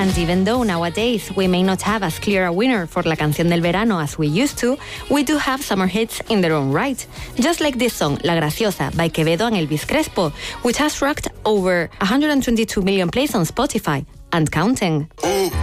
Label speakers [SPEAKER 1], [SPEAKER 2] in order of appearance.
[SPEAKER 1] And even though nowadays we may not have as clear a winner for La Canción del Verano as we used to, we do have summer hits in their own right. Just like this song, La Graciosa, by Quevedo and Elvis Crespo, which has racked over 122 million plays on Spotify and counting.